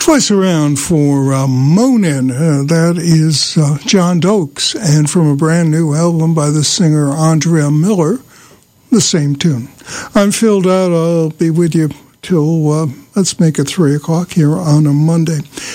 Twice Around for Moanin'. That is John Dokes, and from a brand new album by the singer Andrea Miller, the same tune. I'm Phil Dowd. I'll be with you till, let's make it 3 o'clock here on a Monday.